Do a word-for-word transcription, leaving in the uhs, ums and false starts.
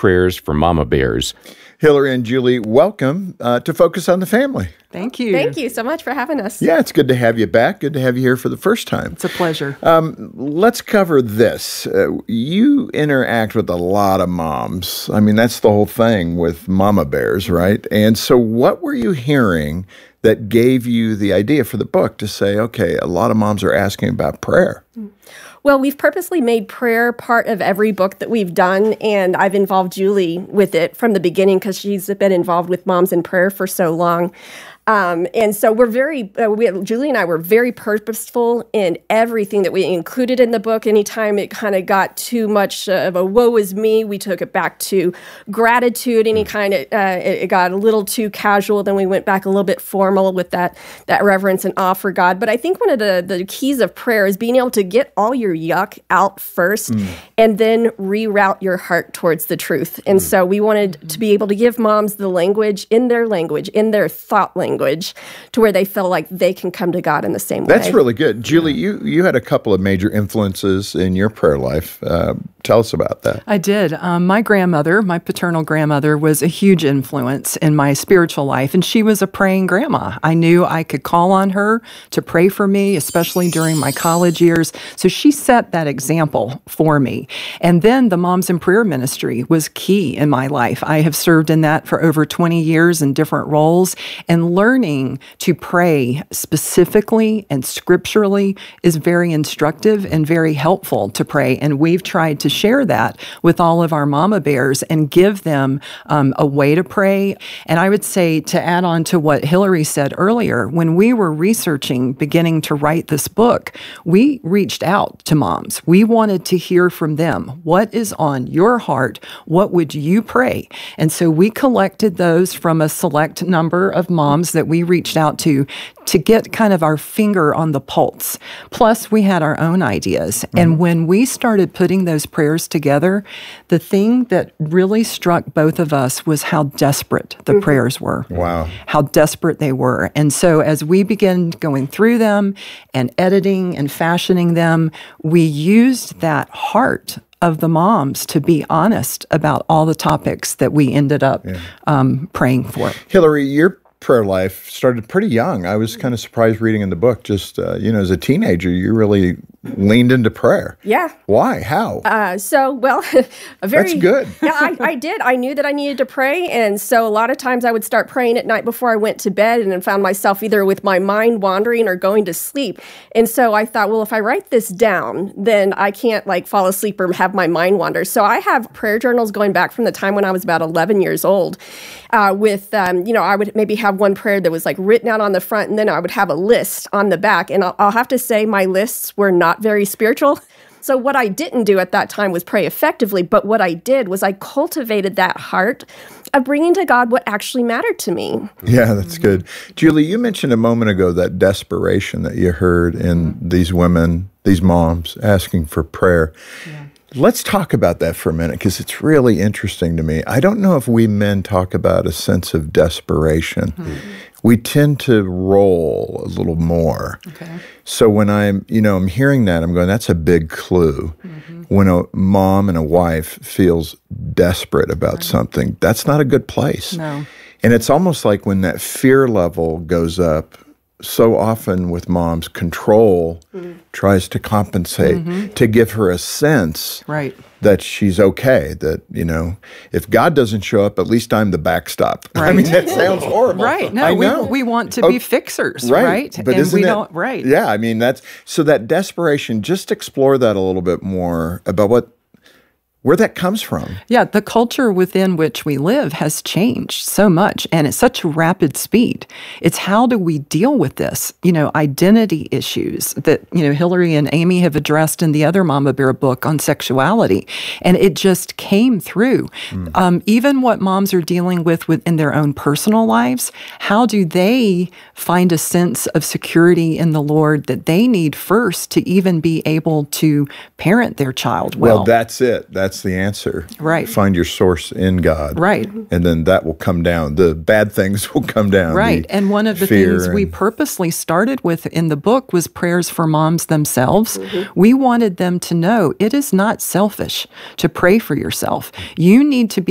prayers for mama bears. Hillary and Julie, welcome uh, to Focus on the Family. Thank you. Thank you so much for having us. Yeah, it's good to have you back. Good to have you here for the first time. It's a pleasure. Um, let's cover this. Uh, you interact with a lot of moms. I mean, that's the whole thing with mama bears, right? And so what were you hearing that gave you the idea for the book to say, okay, a lot of moms are asking about prayer? Well, we've purposely made prayer part of every book that we've done, and I've involved Julie with it from the beginning because she's been involved with Moms in Prayer for so long. Um, and so we're very, uh, we, Julie and I were very purposeful in everything that we included in the book. Anytime it kind of got too much of a woe is me, we took it back to gratitude. Any kind of, uh, it, it got a little too casual. Then we went back a little bit formal with that, that reverence and awe for God. But I think one of the, the keys of prayer is being able to get all your yuck out first mm. and then reroute your heart towards the truth. And mm. so we wanted mm-hmm. to be able to give moms the language in their language, in their thought language. language to where they feel like they can come to God in the same way. That's really good. Julie, you, you had a couple of major influences in your prayer life. Uh, tell us about that. I did. Um, my grandmother, my paternal grandmother, was a huge influence in my spiritual life, and she was a praying grandma. I knew I could call on her to pray for me, especially during my college years. So she set that example for me. And then the Moms in Prayer ministry was key in my life. I have served in that for over twenty years in different roles, and learning to pray specifically and scripturally is very instructive and very helpful to pray. And we've tried to share that with all of our mama bears and give them um, a way to pray. And I would say, to add on to what Hillary said earlier, when we were researching, beginning to write this book, we reached out to moms. We wanted to hear from them. What is on your heart? What would you pray? And so we collected those from a select number of moms that we reached out to to get kind of our finger on the pulse. Plus, we had our own ideas. Mm-hmm. And when we started putting those prayers together, the thing that really struck both of us was how desperate the mm-hmm. prayers were. Wow. How desperate they were. And so as we began going through them and editing and fashioning them, we used that heart of the moms to be honest about all the topics that we ended up yeah. um, praying for. Hillary, your prayer life started pretty young. I was kind of surprised reading in the book, just, uh, you know, as a teenager, you really leaned into prayer. Yeah. Why? How? Uh, so, well, a very... That's good. yeah, I, I did. I knew that I needed to pray. And so a lot of times I would start praying at night before I went to bed and then found myself either with my mind wandering or going to sleep. And so I thought, well, if I write this down, then I can't like fall asleep or have my mind wander. So I have prayer journals going back from the time when I was about eleven years old uh, with, um, you know, I would maybe have one prayer that was like written out on the front, and then I would have a list on the back. And I'll, I'll have to say my lists were not very spiritual. So what I didn't do at that time was pray effectively, but what I did was I cultivated that heart of bringing to God what actually mattered to me. Yeah, that's good. Julie, you mentioned a moment ago that desperation that you heard in these women, these moms asking for prayer. Yeah. Let's talk about that for a minute, because it's really interesting to me. I don't know if we men talk about a sense of desperation. Mm-hmm. We tend to roll a little more. Okay. So when I'm, you know, I'm hearing that, I'm going, that's a big clue. Mm-hmm. When a mom and a wife feels desperate about right. something, that's not a good place. No. And it's almost like when that fear level goes up, so often with moms, control mm-hmm. tries to compensate mm-hmm. to give her a sense right. that she's okay, that, you know, if God doesn't show up, at least I'm the backstop. Right. I mean, that sounds horrible. Right. No, I we, know. we want to oh, be fixers, right? right? But and isn't we it, don't, right. Yeah, I mean, that's, so that desperation, just explore that a little bit more about what, where that comes from. Yeah, the culture within which we live has changed so much, and at such rapid speed. It's how do we deal with this? You know, identity issues that, you know, Hillary and Amy have addressed in the other Mama Bear book on sexuality. And it just came through. Mm. Um, even what moms are dealing with within their own personal lives, how do they find a sense of security in the Lord that they need first to even be able to parent their child well? Well, that's it. That's That's the answer. Right. Find your source in God. Right. And then that will come down. The bad things will come down. Right. And one of the things and... we purposely started with in the book was prayers for moms themselves. Mm-hmm. We wanted them to know it is not selfish to pray for yourself. You need to be